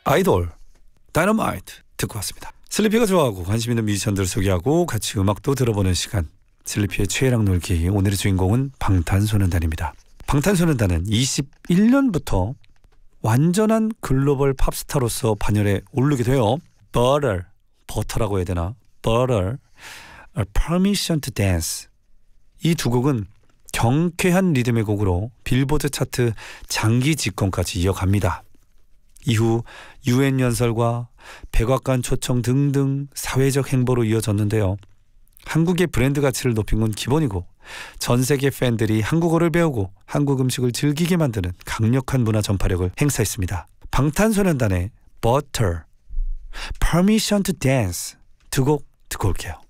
아이돌 다이너마이트 듣고 왔습니다. 슬리피가 좋아하고 관심 있는 뮤지션들을 소개하고 같이 음악도 들어보는 시간, 슬리피의 최애락 놀기. 오늘의 주인공은 방탄소년단입니다. 방탄소년단은 21년부터 완전한 글로벌 팝스타로서 반열에 오르게 되어 버터라고 해야 되나? Butter, Permission to Dance, 이 두 곡은 경쾌한 리듬의 곡으로 빌보드 차트 장기 집권까지 이어갑니다. 이후 UN 연설과 백악관 초청 등등 사회적 행보로 이어졌는데요. 한국의 브랜드 가치를 높인 건 기본이고 전 세계 팬들이 한국어를 배우고 한국 음식을 즐기게 만드는 강력한 문화 전파력을 행사했습니다. 방탄소년단의 Butter, Permission to Dance 두 곡 듣고 올게요.